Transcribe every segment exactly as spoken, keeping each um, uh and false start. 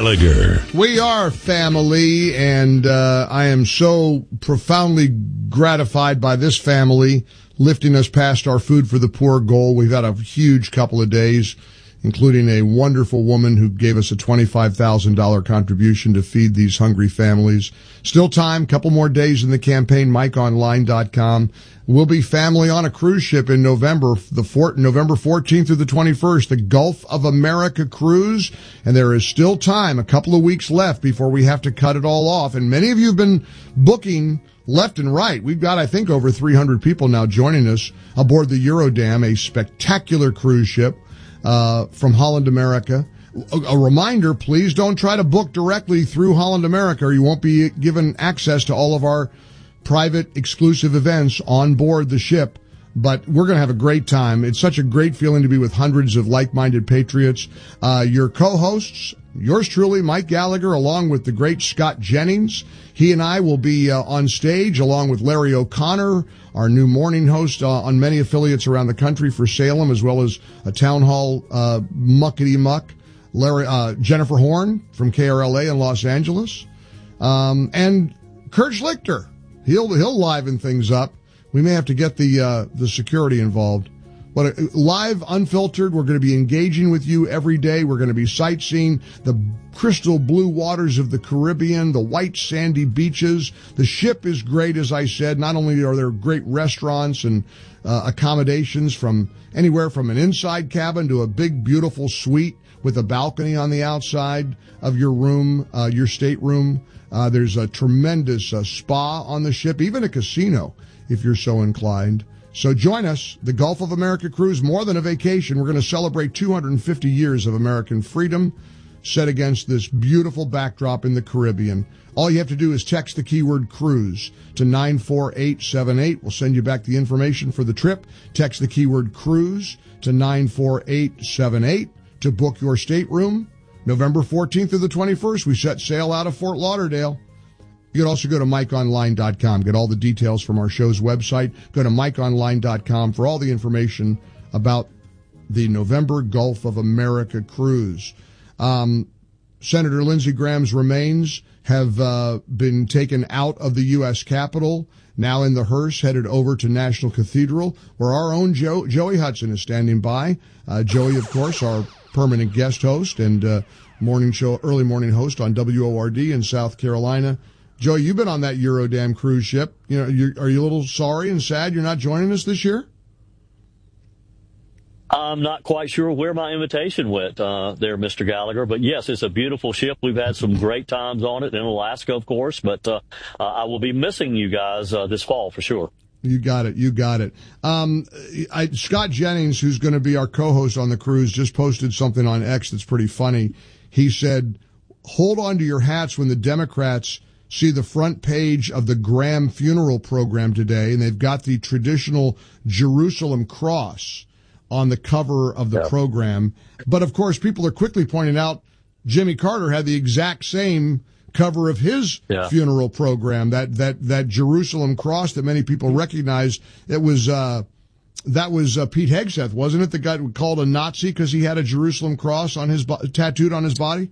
Gallagher. We are family, and uh, I am so profoundly gratified by this family lifting us past our Food for the Poor goal. We've had a huge couple of days, including a wonderful woman who gave us a twenty-five thousand dollars contribution to feed these hungry families. Still time, couple more days in the campaign, mike online dot com. We'll be family on a cruise ship in November, the four, November fourteenth through the twenty-first, the Gulf of America cruise. And there is still time, a couple of weeks left before we have to cut it all off. And many of you have been booking left and right. We've got, I think, over three hundred people now joining us aboard the Eurodam, a spectacular cruise ship uh from Holland America. A, a reminder, please don't try to book directly through Holland America, or you won't be given access to all of our private exclusive events on board the ship. But we're going to have a great time. It's such a great feeling to be with hundreds of like-minded patriots. Uh, your co-hosts, yours truly, Mike Gallagher, along with the great Scott Jennings. He and I will be uh, on stage along with Larry O'Connor, our new morning host uh, on many affiliates around the country for Salem, as well as a town hall uh, muckety-muck. Larry, uh, Jennifer Horn from K R L A in Los Angeles. Um, and Kurt Schlichter. He'll, he'll liven things up. We may have to get the, uh, the security involved. But uh, live, unfiltered, we're going to be engaging with you every day. We're going to be sightseeing the crystal blue waters of the Caribbean, the white sandy beaches. The ship is great, as I said. Not only are there great restaurants and uh, accommodations from anywhere from an inside cabin to a big, beautiful suite with a balcony on the outside of your room, uh, your stateroom. Uh, there's a tremendous uh, spa on the ship, even a casino, if you're so inclined. So join us, the Gulf of America cruise, more than a vacation. We're going to celebrate two hundred fifty years of American freedom set against this beautiful backdrop in the Caribbean. All you have to do is text the keyword cruise to nine four eight seven eight. We'll send you back the information for the trip. Text the keyword cruise to nine four eight seven eight to book your stateroom. November fourteenth through the twenty-first, we set sail out of Fort Lauderdale. You can also go to mike online dot com, get all the details from our show's website. Go to mike online dot com for all the information about the November Gulf of America cruise. Um, Senator Lindsey Graham's remains have uh, been taken out of the U S Capitol, now in the hearse, headed over to National Cathedral, where our own Joe, Joey Hudson is standing by. Uh, Joey, of course, our permanent guest host and uh, morning show, early morning host on W O R D in South Carolina. Joey, you've been on that Eurodam cruise ship. You know, you're, are you a little sorry and sad you're not joining us this year? I'm not quite sure where my invitation went uh, there, Mister Gallagher. But, yes, it's a beautiful ship. We've had some great times on it in Alaska, of course. But uh, uh, I will be missing you guys uh, this fall for sure. You got it. You got it. Um, I, Scott Jennings, who's going to be our co-host on the cruise, just posted something on X that's pretty funny. He said, hold on to your hats when the Democrats see the front page of the Graham funeral program today, and they've got the traditional Jerusalem cross on the cover of the yeah. program. But, of course, people are quickly pointing out Jimmy Carter had the exact same cover of his yeah. funeral program, that, that, that Jerusalem cross that many people recognize. It was, uh, that was uh, Pete Hegseth, wasn't it? The guy called a Nazi because he had a Jerusalem cross on his bo- tattooed on his body?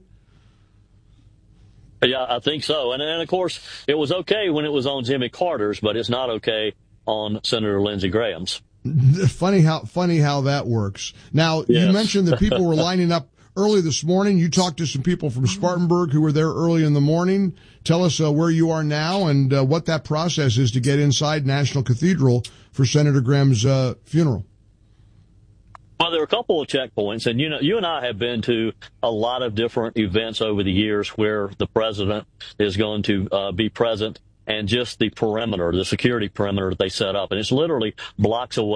Yeah, I think so. And, and, of course, it was okay when it was on Jimmy Carter's, but it's not okay on Senator Lindsey Graham's. Funny how funny how that works. Now, yes. You mentioned that people were lining up early this morning. You talked to some people from Spartanburg who were there early in the morning. Tell us uh, where you are now and uh, what that process is to get inside National Cathedral for Senator Graham's uh, funeral. Well, there are a couple of checkpoints, and you know, you and I have been to a lot of different events over the years where the president is going to uh, be present, and just the perimeter, the security perimeter that they set up, and it's literally blocks away.